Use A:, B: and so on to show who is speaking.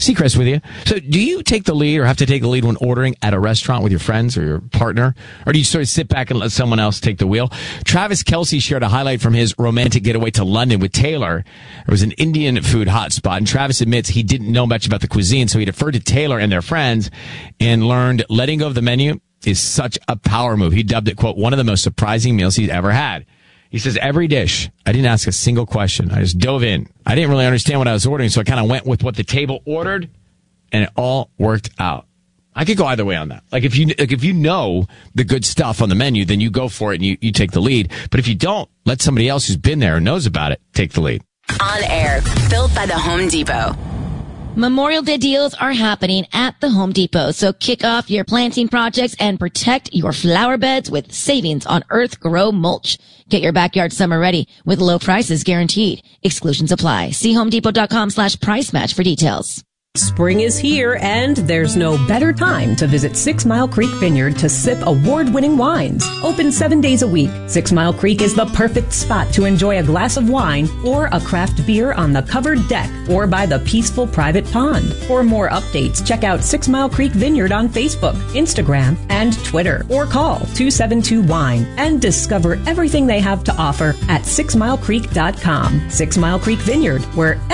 A: Seacrest with you. So do you take the lead or have to take the lead when ordering at a restaurant with your friends or your partner? Or do you sort of sit back and let someone else take the wheel? Travis Kelce shared a highlight from his romantic getaway to London with Taylor. It was an Indian food hotspot, and Travis admits he didn't know much about the cuisine, so he deferred to Taylor and their friends and learned letting go of the menu is such a power move. He dubbed it, quote, one of the most surprising meals he's ever had. He says, every dish, I didn't ask a single question. I just dove in. I didn't really understand what I was ordering, so I kind of went with what the table ordered, and it all worked out. I could go either way on that. Like if you know the good stuff on the menu, then you go for it and you take the lead. But if you don't, let somebody else who's been there and knows about it take the lead.
B: On Air, built by the Home Depot.
C: Memorial Day deals are happening at the Home Depot, so kick off your planting projects and protect your flower beds with savings on Earth Grow mulch. Get your backyard summer ready with low prices guaranteed. Exclusions apply. See homedepot.com/price match for details.
D: Spring is here, and there's no better time to visit 6 Mile Creek Vineyard to sip award-winning wines. Open 7 days a week, 6 Mile Creek is the perfect spot to enjoy a glass of wine or a craft beer on the covered deck or by the peaceful private pond. For more updates, check out 6 Mile Creek Vineyard on Facebook, Instagram, and Twitter, or call 272-WINE and discover everything they have to offer at 6milecreek.com. 6 Mile Creek Vineyard, where